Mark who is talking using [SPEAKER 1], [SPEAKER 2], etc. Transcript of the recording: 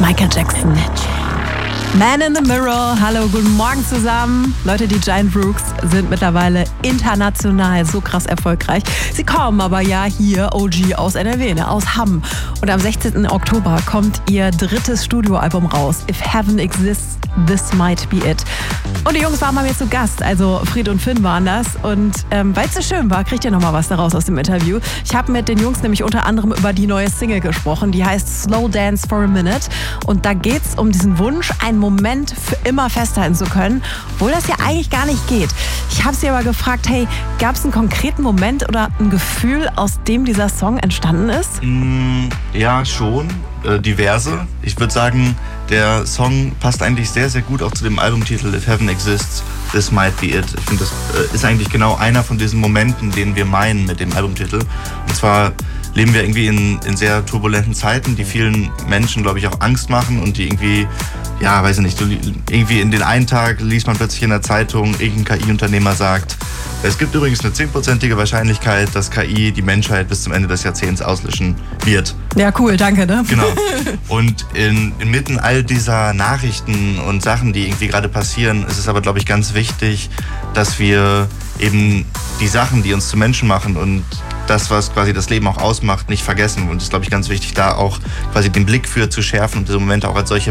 [SPEAKER 1] Michael Jackson. Man in the Mirror, hallo, guten Morgen zusammen. Leute, die Giant Rooks sind mittlerweile international so krass erfolgreich. Sie kommen aber ja hier, OG, aus NRW, aus Hamm. Und am 16. Oktober kommt ihr drittes Studioalbum raus. If Heaven Exists, This Might Be It. Und die Jungs waren bei mir zu Gast, also Fried und Finn waren das. Und weil es so schön war, kriegt ihr nochmal was daraus aus dem Interview. Ich habe mit den Jungs nämlich unter anderem über die neue Single gesprochen, die heißt Slow Dance for a Minute. Und da geht es um diesen Wunsch, einen Moment für immer festhalten zu können, obwohl das ja eigentlich gar nicht geht. Ich habe sie aber gefragt, hey, gab es einen konkreten Moment oder ein Gefühl, aus dem dieser Song entstanden ist?
[SPEAKER 2] Ja, schon. Diverse. Ich würde sagen, der Song passt eigentlich sehr, sehr gut auch zu dem Albumtitel If Heaven Exists, This Might Be It. Ich finde, das ist eigentlich genau einer von diesen Momenten, den wir meinen mit dem Albumtitel. Und zwar leben wir irgendwie in sehr turbulenten Zeiten, die vielen Menschen, glaube ich, auch Angst machen und die irgendwie, ja, weiß ich nicht, irgendwie in den einen Tag liest man plötzlich in der Zeitung, irgendein KI-Unternehmer sagt, es gibt übrigens eine 10%ige Wahrscheinlichkeit, dass KI die Menschheit bis zum Ende des Jahrzehnts auslöschen wird.
[SPEAKER 1] Ja, cool, danke, ne?
[SPEAKER 2] Genau. Und inmitten all dieser Nachrichten und Sachen, die irgendwie gerade passieren, ist es aber, glaube ich, ganz wichtig, dass wir eben die Sachen, die uns zu Menschen machen und das, was quasi das Leben auch ausmacht, nicht vergessen. Und es ist, glaube ich, ganz wichtig, da auch quasi den Blick für zu schärfen und diese Momente auch als solche